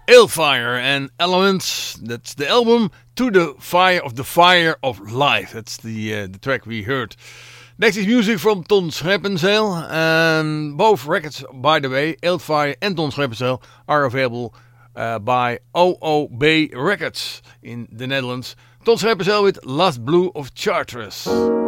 Alefire and Elements. That's the album To the Fire of Life. That's the track we heard. Next is music from Ton Scheppenzeil. And both records, by the way, Alefire and Ton Scheppenzeil, are available by OOB Records in the Netherlands. Ton Scheppenzeil with Last Blue of Chartres.